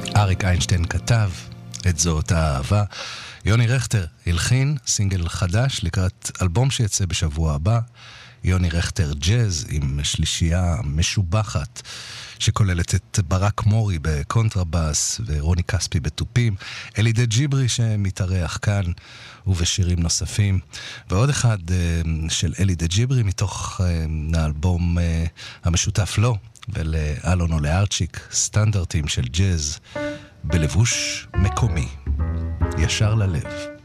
אריק איינשטיין כתב את זאת האהבה. יוני רכטר הלחין סינגל חדש לקראת אלבום שיצא בשבוע הבא. יוני רכטר ג'אז עם שלישייה משובחת שכוללת את ברק מורי בקונטרבאס ורוני כספי בטופים, אלי דה ג'יברי שמתארח כאן ובשירים נוספים, ועוד אחד של אלי דה ג'יברי מתוך האלבום המשותף לו ולאלון או לארצ'יק, סטנדרטים של ג'אז בלבוש מקומי, ישר ללב.